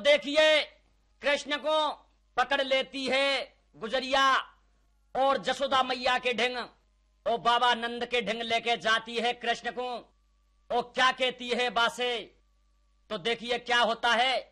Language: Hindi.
देखिए कृष्ण को पकड़ लेती है गुजरिया और जसोदा मैया के ढिंग और बाबा नंद के ढिंग लेके जाती है कृष्ण को। और क्या कहती है बासे, तो देखिए क्या होता है।